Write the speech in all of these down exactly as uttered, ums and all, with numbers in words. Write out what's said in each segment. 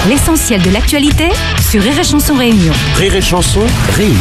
L'essentiel de l'actualité sur Rire et Chanson Réunion. Rire et Chanson Réunion.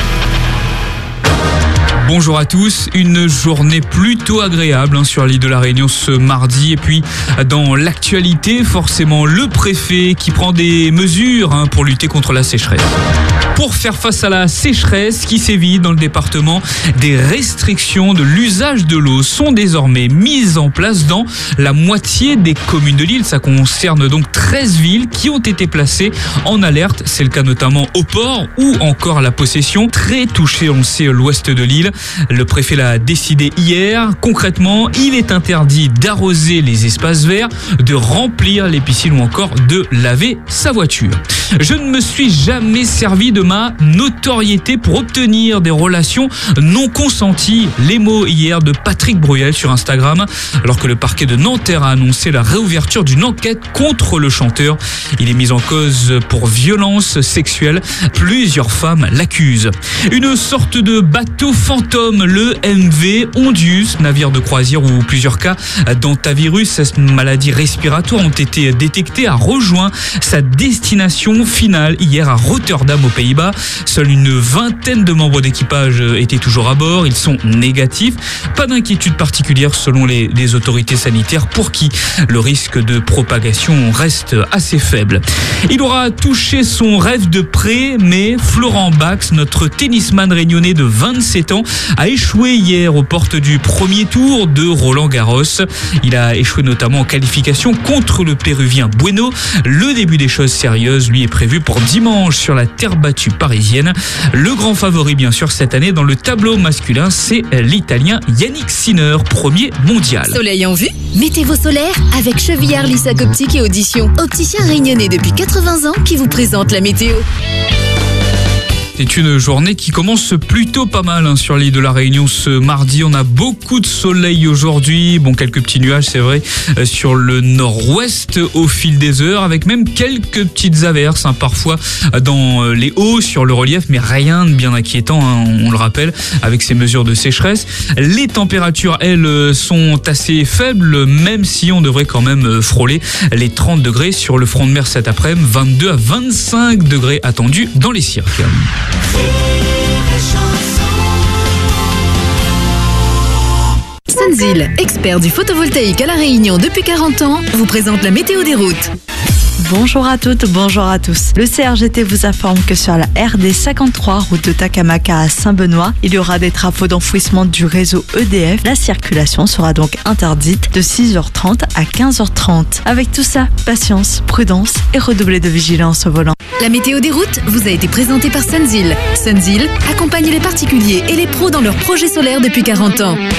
Bonjour à tous, une journée plutôt agréable hein, sur l'île de la Réunion ce mardi. Et puis dans l'actualité, forcément le préfet qui prend des mesures hein, pour lutter contre la sécheresse. Pour faire face à la sécheresse qui sévit dans le département, des restrictions de l'usage de l'eau sont désormais mises en place dans la moitié des communes de l'île. Ça concerne donc treize villes qui ont été placées en alerte. C'est le cas notamment au port ou encore à la Possession, très touché, on le sait, l'ouest de l'île. Le préfet l'a décidé hier. Concrètement, il est interdit d'arroser les espaces verts, de remplir les piscines ou encore de laver sa voiture. Je ne me suis jamais servi de ma notoriété pour obtenir des relations non consenties. Les mots hier de Patrick Bruel sur Instagram, alors que le parquet de Nanterre a annoncé la réouverture d'une enquête contre le chanteur. Il est mis en cause pour violence sexuelle. Plusieurs femmes l'accusent. Une sorte de bateau fantôme, le M V Ondius, navire de croisière où plusieurs cas d'hantavirus, cette maladie respiratoire, ont été détectés, a rejoint sa destination finale hier à Rotterdam aux Pays-Bas. Seule une vingtaine de membres d'équipage étaient toujours à bord. Ils sont négatifs. Pas d'inquiétude particulière selon les, les autorités sanitaires pour qui le risque de propagation reste assez faible. Il aura touché son rêve de près, mais Florent Bax, notre tennisman réunionnais de vingt-sept ans, a échoué hier aux portes du premier tour de Roland-Garros. Il a échoué notamment en qualification contre le Péruvien Bueno. Le début des choses sérieuses, lui, est prévu pour dimanche sur la terre battue parisienne. Le grand favori, bien sûr, cette année dans le tableau masculin, c'est l'Italien Yannick Sinner, premier mondial. Soleil en vue? Météo solaire avec Chevillard Lissac Optique et Audition. Opticien réunionnais depuis quatre-vingts ans qui vous présente la météo. C'est une journée qui commence plutôt pas mal hein, sur l'île de la Réunion ce mardi. On a beaucoup de soleil aujourd'hui. Bon, quelques petits nuages, c'est vrai, euh, sur le nord-ouest au fil des heures, avec même quelques petites averses, hein, parfois dans euh, les hauts sur le relief, mais rien de bien inquiétant, hein, on le rappelle, avec ces mesures de sécheresse. Les températures, elles, sont assez faibles, même si on devrait quand même frôler les trente degrés sur le front de mer cet après-midi, vingt-deux à vingt-cinq degrés attendus dans les cirques. Sunzil, expert du photovoltaïque à La Réunion depuis quarante ans, vous présente la météo des routes. Bonjour à toutes, bonjour à tous. Le C R G T vous informe que sur la R D cinquante-trois, route de Takamaka à Saint-Benoît, il y aura des travaux d'enfouissement du réseau E D F. La circulation sera donc interdite de six heures trente à quinze heures trente. Avec tout ça, patience, prudence et redoubler de vigilance au volant. La météo des routes vous a été présentée par Sunzil. Sunzil accompagne les particuliers et les pros dans leurs projets solaires depuis quarante ans.